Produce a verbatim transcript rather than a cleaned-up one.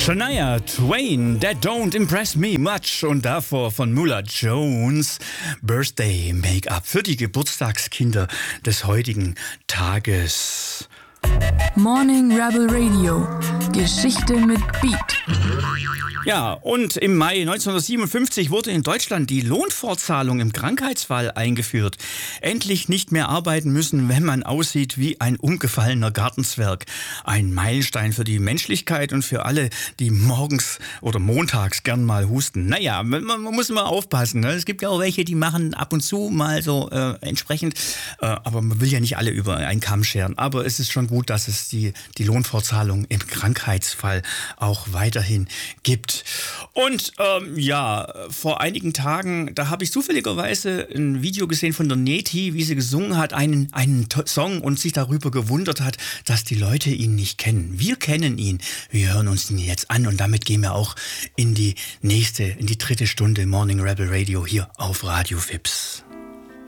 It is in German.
Shania Twain, That Don't Impress Me Much, und davor von Muller Jones, Birthday Make-up für die Geburtstagskinder des heutigen Tages. Morning Rebel Radio. Geschichte mit Beat. Ja, und im Mai neunzehnhundertsiebenundfünfzig wurde in Deutschland die Lohnfortzahlung im Krankheitsfall eingeführt. Endlich nicht mehr arbeiten müssen, wenn man aussieht wie ein umgefallener Gartenzwerg. Ein Meilenstein für die Menschlichkeit und für alle, die morgens oder montags gern mal husten. Naja, man, man muss immer aufpassen. Ne? Es gibt ja auch welche, die machen ab und zu mal so äh, entsprechend. Äh, aber man will ja nicht alle über einen Kamm scheren. Aber es ist schon gut, dass es die, die Lohnfortzahlung im Krankheitsfall auch weiterhin gibt. Und ähm, ja, vor einigen Tagen, da habe ich zufälligerweise ein Video gesehen von der Neti, wie sie gesungen hat, einen, einen to- Song und sich darüber gewundert hat, dass die Leute ihn nicht kennen. Wir kennen ihn, wir hören uns ihn jetzt an und damit gehen wir auch in die nächste, in die dritte Stunde Morning Rebel Radio hier auf Radio Fips.